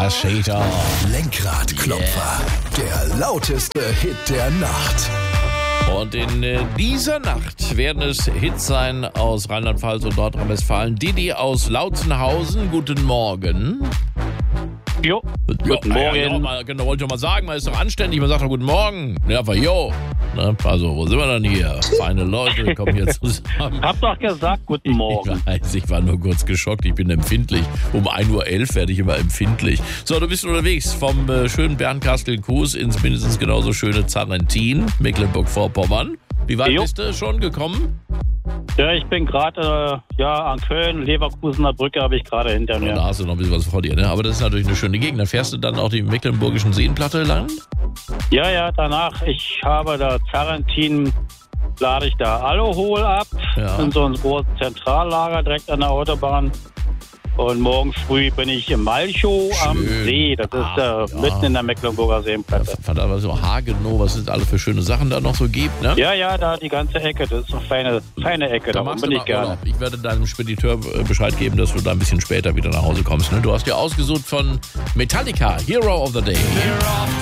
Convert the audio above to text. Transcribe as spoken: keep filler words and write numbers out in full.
Shader. Lenkradklopfer, der lauteste Hit der Nacht. Und in äh, dieser Nacht werden es Hits sein aus Rheinland-Pfalz und Nordrhein-Westfalen. Didi aus Lautzenhausen, guten Morgen. Jo, Ja, guten ja, Morgen. ja, mal, genau, wollte ich mal sagen, man ist doch anständig, man sagt doch guten Morgen. Ja, aber jo. Ne, also, wo sind wir denn hier? Feine Leute kommen hier zusammen. Hab doch gesagt, guten Morgen. Ich weiß, ich war nur kurz geschockt, ich bin empfindlich. Um ein Uhr elf werde ich immer empfindlich. So, du bist unterwegs vom äh, schönen Bernkastel-Kues ins mindestens genauso schöne Zarrentin, Mecklenburg-Vorpommern. Wie weit Jo. bist du schon gekommen? Ja, ich bin gerade äh, ja, an Köln, Leverkusener Brücke habe ich gerade hinter mir. Da hast du noch ein bisschen was vor dir, ne? Aber das ist natürlich eine schöne Gegend. Dann fährst du dann auch die mecklenburgischen Seenplatte lang? Ja, ja, danach, ich habe da Zarrentin, lade ich da Aluhol ab, Ja. in so einem großen Zentrallager direkt an der Autobahn. Und morgen früh bin ich im Malchow am Schön. See. Das ist Ach, äh, ja. mitten in der Mecklenburger Seenplatte. Verdammt, was so Hagenow, was es alle für schöne Sachen da noch so gibt, ne? Ja, ja, da die ganze Ecke. Das ist eine feine, feine Ecke. Da machst bin du ich mal gerne. Urlaub. Ich werde deinem Spediteur äh, Bescheid geben, dass du da ein bisschen später wieder nach Hause kommst. Ne? Du hast dir ausgesucht von Metallica, Hero of the Day.